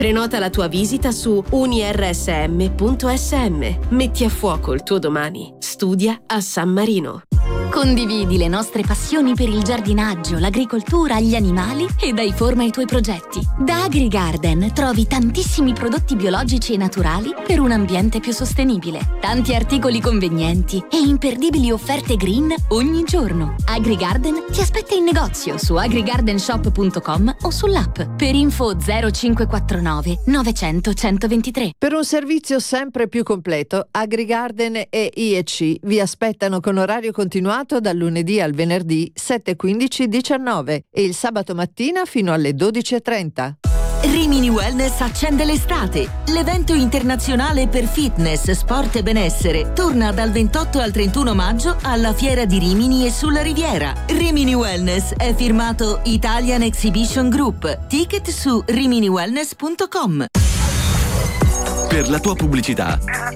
Prenota la tua visita su unirsm.sm. Metti a fuoco il tuo domani. Studia a San Marino. Condividi le nostre passioni per il giardinaggio, l'agricoltura, gli animali e dai forma ai tuoi progetti. Da AgriGarden trovi tantissimi prodotti biologici e naturali per un ambiente più sostenibile. Tanti articoli convenienti e imperdibili offerte green ogni giorno. AgriGarden ti aspetta in negozio su agrigardenshop.com o sull'app. Per info 0549 900 123. Per un servizio sempre più completo, AgriGarden e IEC vi aspettano con orario continuato dal lunedì al venerdì 7:15-19 e il sabato mattina fino alle 12:30. Rimini Wellness accende l'estate. L'evento internazionale per fitness, sport e benessere torna dal 28 al 31 maggio alla Fiera di Rimini e sulla Riviera. Rimini Wellness è firmato Italian Exhibition Group. Ticket su riminiwellness.com. Per la tua pubblicità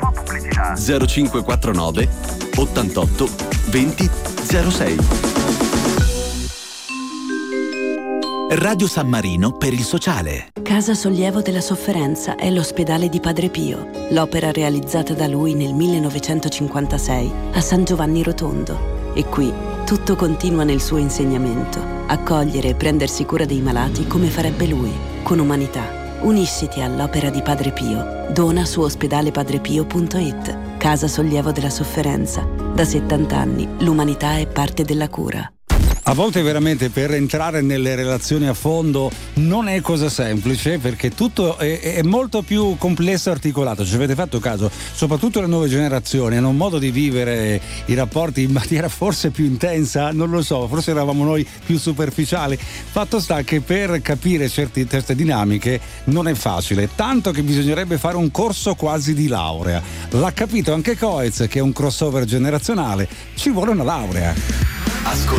0549 88 20 06. Radio San Marino per il sociale. Casa Sollievo della Sofferenza è l'ospedale di Padre Pio, l'opera realizzata da lui nel 1956 a San Giovanni Rotondo. E qui tutto continua nel suo insegnamento: accogliere e prendersi cura dei malati come farebbe lui, con umanità. Unisciti all'opera di Padre Pio. Dona su ospedalepadrepio.it. Casa Sollievo della Sofferenza. Da 70 anni l'umanità è parte della cura. A volte veramente per entrare nelle relazioni a fondo non è cosa semplice, perché tutto è molto più complesso e articolato. Ci avete fatto caso? Soprattutto le nuove generazioni hanno un modo di vivere i rapporti in maniera forse più intensa, non lo so, forse eravamo noi più superficiali. Fatto sta che per capire certe dinamiche non è facile, tanto che bisognerebbe fare un corso quasi di laurea. L'ha capito anche Coez, che è un crossover generazionale, ci vuole una laurea.